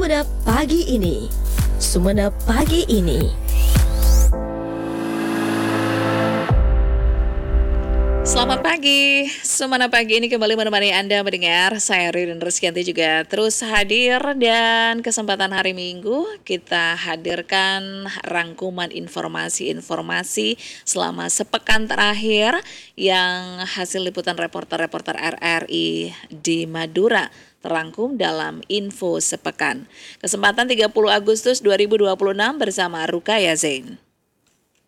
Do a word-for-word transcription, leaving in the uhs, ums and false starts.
Sumenep Pagi ini. Sumenep Pagi ini. Selamat pagi, Sumenep Pagi ini kembali menemani Anda mendengar. Saya Ririn Rizkyanti juga terus hadir, dan kesempatan hari Minggu kita hadirkan rangkuman informasi-informasi selama sepekan terakhir yang hasil liputan reporter-reporter R R I di Madura terangkum dalam Info Sepekan. Kesempatan tiga puluh Agustus dua ribu dua puluh enam bersama Rukaya Zain.